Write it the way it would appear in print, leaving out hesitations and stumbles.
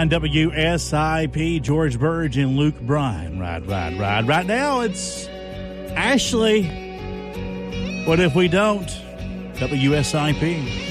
WSIP, George Burge and Luke Bryan. Ride. Right now, it's Ashley. What if we don't? WSIP.